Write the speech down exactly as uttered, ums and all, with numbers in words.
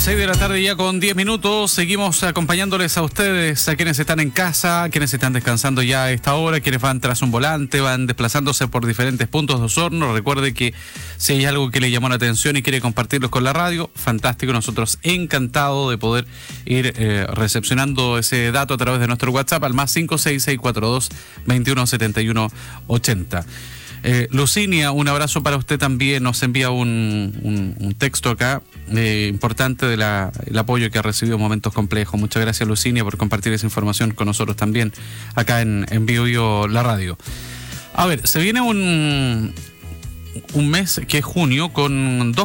seis de la tarde ya con diez minutos, seguimos acompañándoles a ustedes, a quienes están en casa, a quienes están descansando ya a esta hora, quienes van tras un volante, van desplazándose por diferentes puntos de Osorno. Recuerde que si hay algo que le llamó la atención y quiere compartirlos con la radio, fantástico, nosotros encantados de poder ir eh, recepcionando ese dato a través de nuestro WhatsApp al más cinco seis seis cuatro dos, veintiuno setenta y uno ochenta. Eh, Lucinia, un abrazo para usted también, nos envía un, un, un texto acá eh, importante del apoyo que ha recibido en momentos complejos. Muchas gracias, Lucinia, por compartir esa información con nosotros también acá en, en Bio Bio La Radio. A ver, se viene un, un mes que es junio con dos